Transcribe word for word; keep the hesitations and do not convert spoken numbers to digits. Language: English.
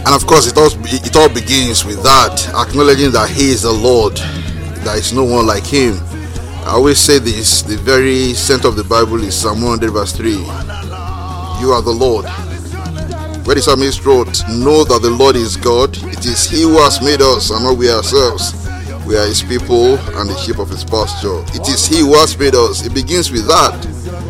And of course, it all it all begins with that, acknowledging that He is the Lord. There is no one like Him. I always say this: the very center of the Bible is Psalm one hundred verse three. You are the Lord. Where the psalmist wrote, know that the Lord is God. It is He who has made us and not we ourselves. We are His people and the sheep of His pasture. It is He who has made us. It begins with that.